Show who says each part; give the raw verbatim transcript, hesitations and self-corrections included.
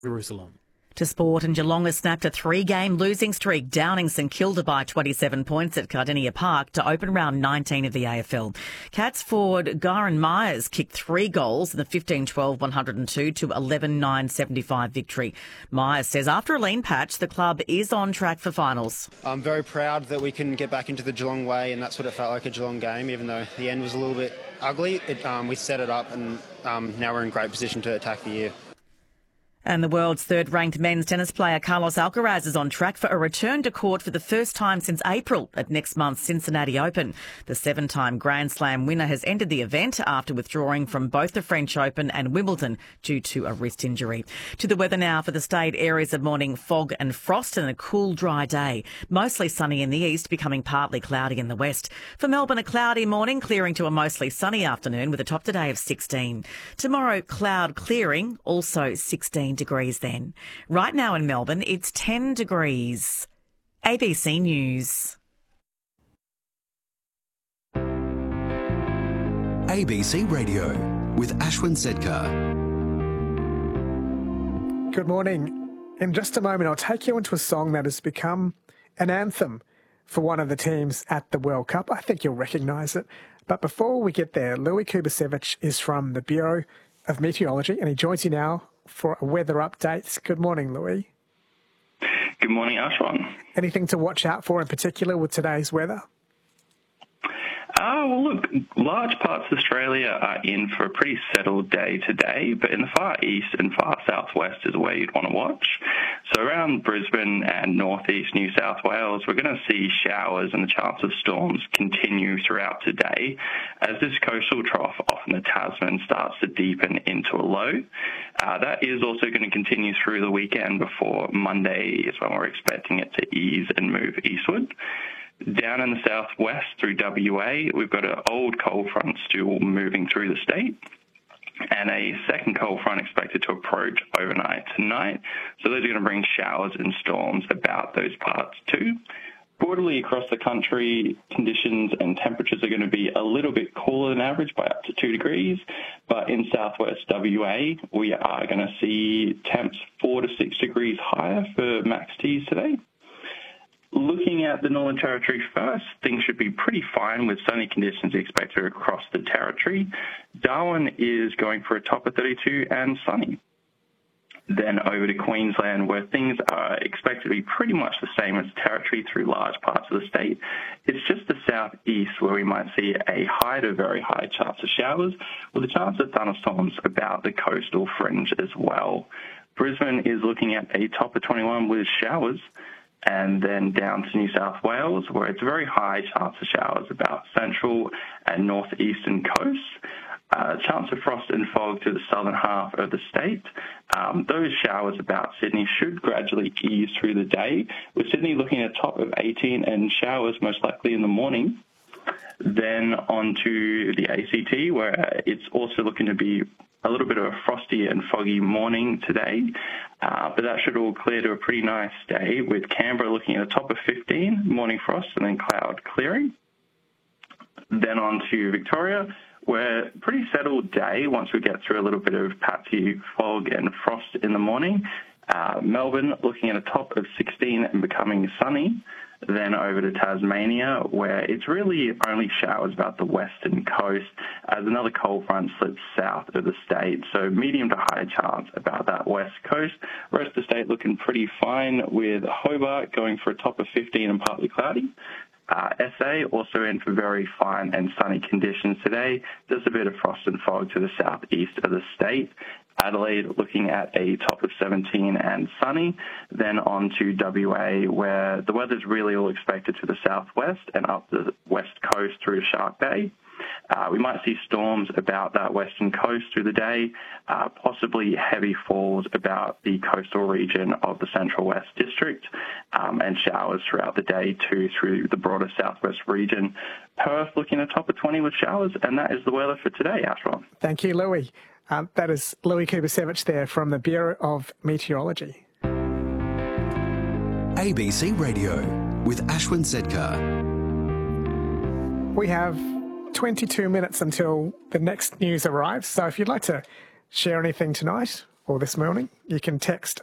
Speaker 1: Jerusalem.
Speaker 2: To sport, and Geelong has snapped a three-game losing streak, downing St Kilda by twenty-seven points at Cardinia Park to open round nineteen of the A F L. Cats forward Gyron Myers kicked three goals in the fifteen twelve one oh two to eleven nine seventy-five victory. Myers says after a lean patch, the club is on track for finals.
Speaker 3: I'm very proud that we can get back into the Geelong way, and that's what it felt like a Geelong game, even though the end was a little bit ugly. It, um, we set it up, and um, now we're in great position to attack the year.
Speaker 2: And the world's third-ranked men's tennis player Carlos Alcaraz is on track for a return to court for the first time since April at next month's Cincinnati Open. The seven-time Grand Slam winner has ended the event after withdrawing from both the French Open and Wimbledon due to a wrist injury. To the weather now for the state. Areas of morning fog and frost and a cool, dry day. Mostly sunny in the east, becoming partly cloudy in the west. For Melbourne, a cloudy morning, clearing to a mostly sunny afternoon with a top today of sixteen. Tomorrow, cloud clearing, also sixteen degrees then. Right now in Melbourne, it's ten degrees. A B C News.
Speaker 4: A B C Radio with Ashwin Sedkar.
Speaker 5: Good morning. In just a moment, I'll take you into a song that has become an anthem for one of the teams at the World Cup. I think you'll recognise it. But before we get there, Louis Kubasevich is from the Bureau of Meteorology, and he joins you now for a weather update. Good morning, Louis.
Speaker 6: Good morning, Ashwin.
Speaker 5: Anything to watch out for in particular with today's weather?
Speaker 6: Uh, well, look, large parts of Australia are in for a pretty settled day today, but in the far east and far southwest is where you'd want to watch. So around Brisbane and northeast New South Wales, we're going to see showers and the chance of storms continue throughout today as this coastal trough off in the Tasman starts to deepen into a low. Uh, that is also going to continue through the weekend before Monday is when we're expecting it to ease and move eastward. Down in the southwest through W A, we've got an old cold front still moving through the state and a second cold front expected to approach overnight tonight. So those are going to bring showers and storms about those parts too. Broadly across the country, conditions and temperatures are going to be a little bit cooler than average by up to two degrees. But in southwest W A, we are going to see temps four to six degrees higher for max Ts today. Looking at the Northern Territory first, things should be pretty fine with sunny conditions expected across the territory. Darwin is going for a top of thirty-two and sunny. Then over to Queensland, where things are expected to be pretty much the same as territory through large parts of the state. It's just the southeast where we might see a high to very high chance of showers, with a chance of thunderstorms about the coastal fringe as well. Brisbane is looking at a top of twenty-one with showers. And then down to New South Wales, where it's a very high chance of showers about central and northeastern coasts. Uh, chance of frost and fog to the southern half of the state. Um, those showers about Sydney should gradually ease through the day, with Sydney looking at a top of eighteen and showers most likely in the morning. Then on to the A C T, where it's also looking to be a little bit of a frosty and foggy morning today, uh, but that should all clear to a pretty nice day, with Canberra looking at a top of fifteen, morning frost, and then cloud clearing. Then on to Victoria, where pretty settled day once we get through a little bit of patchy fog and frost in the morning. Uh, Melbourne looking at a top of sixteen and becoming sunny. Then over to Tasmania, where it's really only showers about the western coast as another cold front slips south of the state. So medium to high chance about that west coast. Rest of the state looking pretty fine, with Hobart going for a top of fifteen and partly cloudy. Uh, S A also in for very fine and sunny conditions today. Just a bit of frost and fog to the southeast of the state. Adelaide looking at a top of seventeen and sunny. Then on to W A, where the weather's really all expected to the southwest and up the west coast through to Shark Bay. Uh, we might see storms about that western coast through the day, uh, possibly heavy falls about the coastal region of the Central West District, um, and showers throughout the day too through the broader southwest region. Perth looking at a top of twenty with showers, and that is the weather for today, Ashwin.
Speaker 5: Thank you, Louis. Um, that is Louis Kubasevich there from the Bureau of Meteorology.
Speaker 4: A B C Radio with Ashwin Sedkar.
Speaker 5: We have twenty-two minutes until the next news arrives, so if you'd like to share anything tonight or this morning, you can text